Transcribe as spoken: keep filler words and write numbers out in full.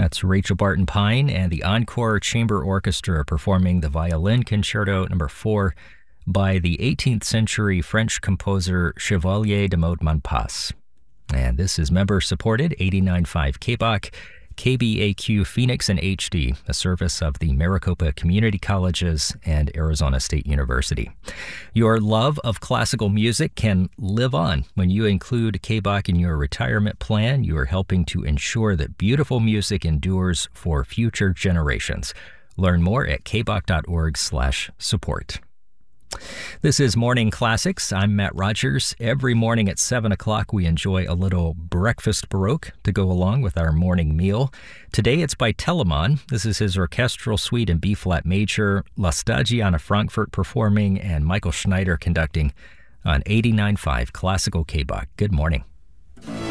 That's Rachel Barton Pine and the Encore Chamber Orchestra performing the Violin Concerto number four by the eighteenth century French composer Chevalier de Maudemontpass. And this is member-supported eighty-nine point five K B O C, K B A Q Phoenix and H D, a service of the Maricopa Community Colleges and Arizona State University. Your love of classical music can live on. When you include K B O C in your retirement plan, you are helping to ensure that beautiful music endures for future generations. Learn more at kboc.org slash support. This is Morning Classics. I'm Matt Rogers. Every morning at seven o'clock, we enjoy a little breakfast baroque to go along with our morning meal. Today, it's by Telemann. This is his orchestral suite in B-flat major, La Stagiana Frankfurt performing, and Michael Schneider conducting on eighty-nine point five Classical K B O C. Good morning.